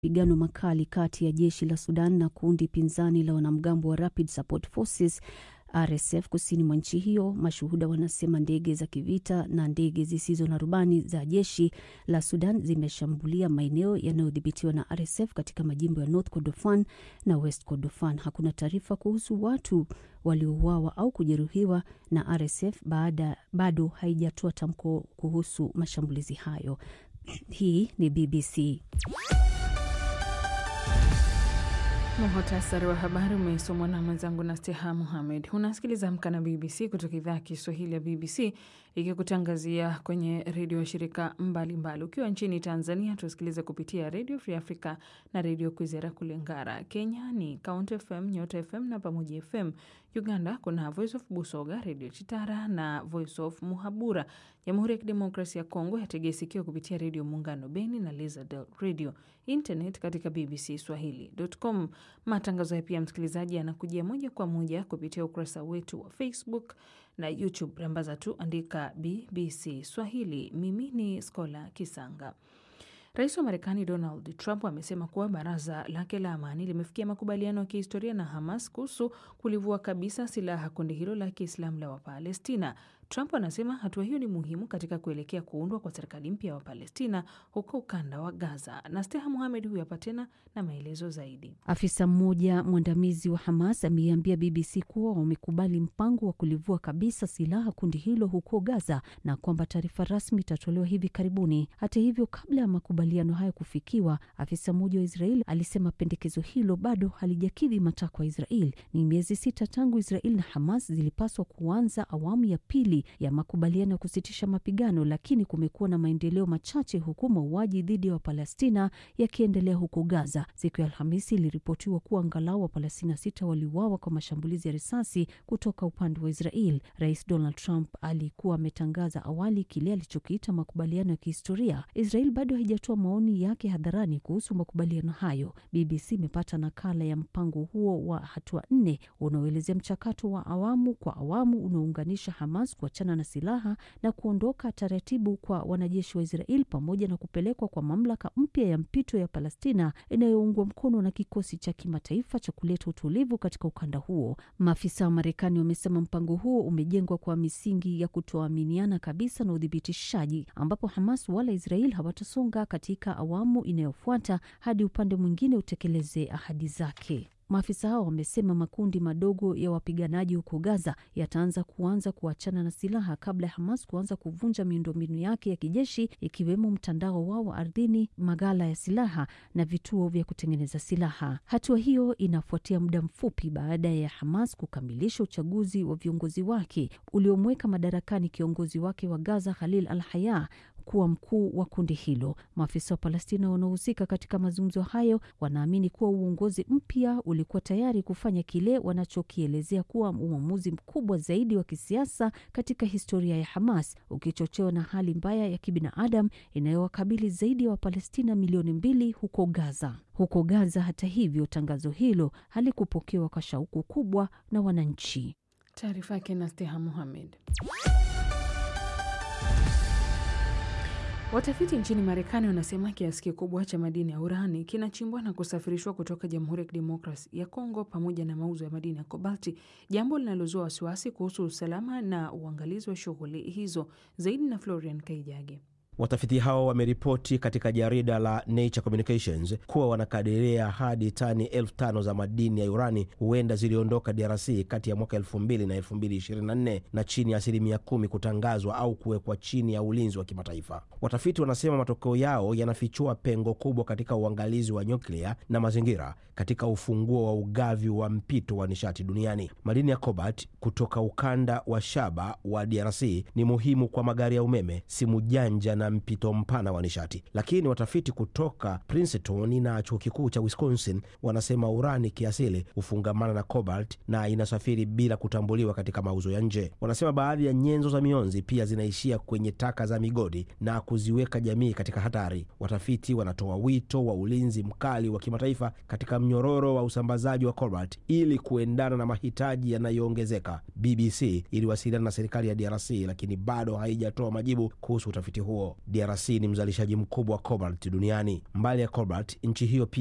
Mapigano makali kati ya jeshi la Sudan na kundi pinzani la wanamgambo wa Rapid Support Forces RSF kusini mwa nchi hiyo. Mashuhuda wanasema ndege za kivita na ndege zisizo na rubani za jeshi la Sudan zimeshambulia maeneo yanayodhibitiwa na RSF katika majimbo ya North Kordofan na West Kordofan. Hakuna taarifa kuhusu watu waliouawa au kujeruhiwa na RSF bado haijatoa tamko kuhusu mashambulizi hayo. Hii ni BBC. Muhtasari wa habari umesomwa na mwenzangu Nasteha Mohamed. Unasikiliza Amka na BBC kutoka idhaa ya Kiswahili ya BBC ikikutangazia kwenye redio ya shirika mbalimbali. Ukiwa nchini Tanzania tusikilize kupitia Radio Free Africa na Radio Kwizera kule Ngara. Kenya ni Count FM, Nyota FM na Pamoja FM. Uganda kuna Voice of Busoga, Radio Chitara na Voice of Muhabura. Jamhuri ya Kidemokrasia ya Kongo yategea sikio kupitia Radio Muungano Beni na Lizard Radio. Internet katika bbcswahili.com. Matangazo ya pia msikilizaji yanakujia moja kwa moja kupitia ukurasa wetu wa Facebook na YouTube. Rambaza tu andika BBC Swahili. Mimi ni Skola Kisanga. Rais wa Marekani Donald Trump amesema kuwa baraza lake la amani limefikia makubaliano ya kihistoria na Hamas kuhusu kulivua kabisa silaha kundi hilo la Kiislamu la Wapalestina. Trump anasema hatua hiyo ni muhimu katika kuelekea kuundwa kwa serikali mpya wa Palestina huko ukanda wa Gaza. Nasteha Mohamed huyu hapa tena na maelezo zaidi. Afisa mmoja mwandamizi wa Hamas ameiambia BBC kuwa wamekubali mpango wa kulivua kabisa silaha kundi hilo huko Gaza na kwamba taarifa rasmi itatolewa hivi karibuni. Hata hivyo, kabla ya makubaliano hayo kufikiwa, afisa mmoja wa Israel alisema pendekezo hilo bado halijakidhi matakwa ya Israel. Ni miezi 6 tangu Israel na Hamas zilipaswa kuanza awamu ya pili ya makubaliano ya kusitisha mapigano, lakini kumekuwa na maendeleo machache huku mauaji dhidi ya Wapalestina yakiendelea huko Gaza. Siku ya Alhamisi iliripotiwa kuwa angalau Wapalestina 6 waliuawa kwa mashambulizi ya risasi kutoka upande wa Israel. Rais Donald Trump alikuwa ametangaza awali kile alichokiita makubaliano ya kihistoria. Israel bado haijatoa maoni yake hadharani kuhusu makubaliano hayo. BBC imepata nakala ya mpango huo wa hatua 4 unaoelezea mchakato wa awamu kwa awamu unaounganisha Hamas kuachana na silaha na kuondoka taratibu kwa wanajeshi wa Israel pamoja na kupelekwa kwa mamlaka mpya ya mpito ya Palestina inayoungwa mkono na kikosi cha kimataifa cha kuleta utulivu katika ukanda huo. Maafisa wa Marekani wamesema mpango huo umejengwa kwa misingi ya kutoaminiana kabisa na udhibitishaji, ambapo Hamas wala Israel hawatasonga katika awamu inayofuata hadi upande mwingine utekeleze ahadi zake. Maafisa hao wamesema makundi madogo ya wapiganaji huko Gaza yataanza kuachana na silaha kabla ya Hamas kuanza kuvunja miundombinu yake ya kijeshi, ikiwemo mtandao wao wa ardhini, maghala ya silaha na vituo vya kutengeneza silaha. Hatua hiyo inafuatia muda mfupi baada ya Hamas kukamilisha uchaguzi wa viongozi wake uliomweka madarakani kiongozi wake wa Gaza Khalil al-Haya kuwa mkuu wa kundi hilo. Maafisa wa Palestina wanaohusika katika mazungumzo hayo wanaamini kuwa uongozi mpya ulikuwa tayari kufanya kile wanachokielezea kuwa uamuzi mkubwa zaidi wa kisiasa katika historia ya Hamas, ukichochewa na hali mbaya ya kibinadamu inayowakabili zaidi ya Wapalestina milioni 2 huko Gaza. Huko Gaza, hata hivyo, tangazo hilo halikupokewa kwa shauku kubwa na wananchi. Taarifa yake Nasteha Mohamed. Watafiti nchini Marekani wanasema kiasi kikubwa cha madini ya urani kinachimbwa na kusafirishwa kutoka Jamhuri ya Kidemokrasia ya Kongo pamoja na mauzo ya madini ya kobalti, jambo linalozua wasiwasi kuhusu usalama na uangalizi wa shughuli hizo. Zaidi na Florian Kaijage. Watafiti hao wameripoti katika jarida la Nature Communications kuwa wanakadiria hadi tani 5,000 za madini ya urani huenda ziliondoka DRC kati ya mwaka 2000 na 2024 na chini ya 10% kutangazwa au kuwekwa chini ya ulinzi wa kimataifa. Watafiti wanasema matokeo yao yanafichua pengo kubwa katika uangalizi wa nyuklia na mazingira katika ufunguo wa ugavi wa mpito wa nishati duniani. Madini ya cobalt kutoka ukanda wa shaba wa DRC ni muhimu kwa magari ya umeme, simu janja na mpito mpana wa nishati. Lakini watafiti kutoka Princeton na chuo kikuu cha Wisconsin wanasema urani kiasili hufungamana na cobalt na inasafiri bila kutambuliwa katika mauzo ya nje. Wanasema baadhi ya nyenzo za mionzi pia zinaishia kwenye taka za migodi na kuziweka jamii katika hatari. Watafiti wanatoa wito wa ulinzi mkali wa kimataifa katika mnyororo wa usambazaji wa cobalt ili kuendana na mahitaji yanayoongezeka. BBC iliwasiliana na serikali ya DRC lakini bado haijatoa majibu kuhusu utafiti huo. DRC ni mzalishaji mkubwa wa cobalt duniani. Mbali ya cobalt, nchi hiyo